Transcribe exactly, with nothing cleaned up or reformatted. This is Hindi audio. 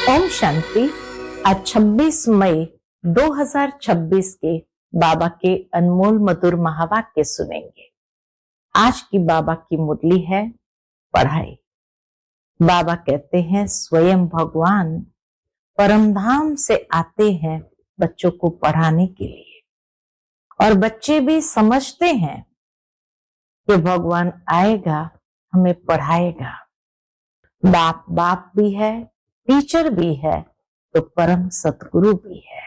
ओम शांति। आज छब्बीस मई दो हज़ार छब्बीस के बाबा के अनमोल मधुर महावाक्य सुनेंगे। आज की बाबा की मुरली है पढ़ाई। बाबा कहते हैं स्वयं भगवान परमधाम से आते हैं बच्चों को पढ़ाने के लिए, और बच्चे भी समझते हैं कि भगवान आएगा हमें पढ़ाएगा। बाप बाप भी है, टीचर भी है, तो परम सतगुरु भी है।